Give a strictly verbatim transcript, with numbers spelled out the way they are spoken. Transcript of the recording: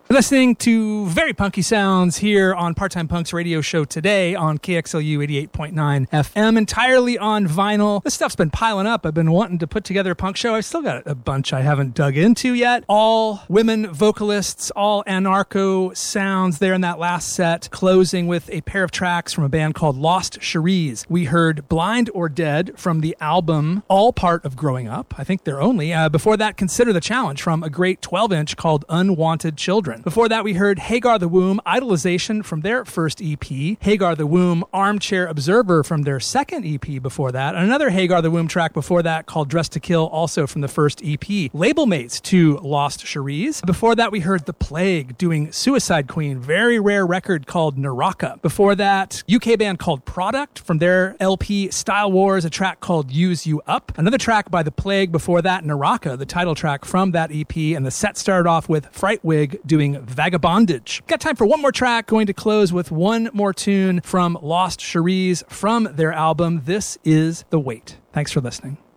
Listening to very punky sounds here on Part-Time Punk's radio show today on K X L U eighty-eight point nine F M, entirely on vinyl. This stuff's been piling up. I've been wanting to put together a punk show. I've still got a bunch I haven't dug into yet. All women vocalists, all anarcho sounds there in that last set, closing with a pair of tracks from a band called Lost Cherise. We heard Blind or Dead from the album All Part of Growing Up. I think they're only. Uh, before that, Consider the Challenge from a great twelve-inch called Unwanted Children. Before that, we heard Hagar the Womb, Idolization from their first E P. Hagar the Womb, Armchair Observer from their second E P before that. And another Hagar the Womb track before that called Dressed to Kill, also from the first E P. Label mates to Lost Cherise. Before that, we heard The Plague doing Suicide Queen, very rare record called Naraka. Before that, U K band called Product from their L P Style Wars, a track called Use You Up. Another track by The Plague before that, Naraka, the title track from that E P. And the set started off with Frightwig doing Vagabondage. Got time for one more track, going to close with one more tune from Lost Cherise from their album This Is the Wait. Thanks for listening.